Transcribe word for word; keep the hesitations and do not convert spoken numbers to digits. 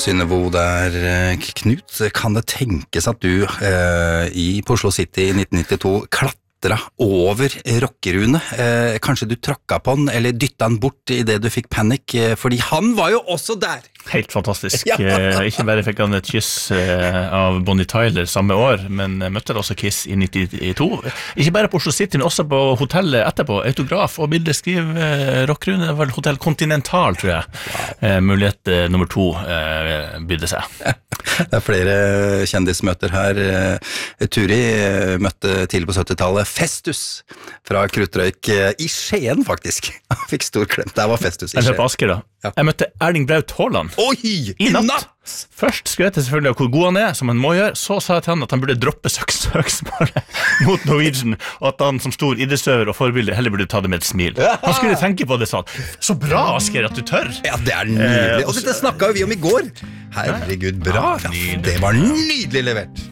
Synnevo der, Knut, kan det tenkes at du eh, i på Oslo City i nitten nittito klatra over rockerune? Eh, kanskje du tråkka på den, eller dytta den bort i det du fikk panikk, eh, fordi han var jo også der! Helt fantastisk. Ja. Ikke bare fikk han et kyss av Bonnie Tyler samme år, men møtte også Kiss i nittito. Ikke bare på Oslo City, men også på hotellet etterpå. Autograf og bildeskriv rockrune. Det var Hotell Continental, tror jeg. Wow. Mulighet nummer to bydde seg. Det er flere kjendismøter her. Turi møtte tidlig på syttitallet Festus fra Kruttrøyk i Skien, faktisk. Han fikk stor klemt. Det var Festus i Skien. Jeg på Asker da. Ja. Jeg møtte Erling Braut Haaland. Oi, i natt. natt. Først skrøt jeg selvfølgelig av hvor god han er, som han må gjøre. Så sa jeg til han at han burde droppe søksmålet mot Norwegian, og at han som stor idrettsøver og forbilde heller burde ta det med et smil. Han skulle tenke på det sånn. Så bra, Asker, at du tør. Ja, det er nydelig. Og dette snakket vi om i går. Herregud, bra. Ja, det var nydelig levert.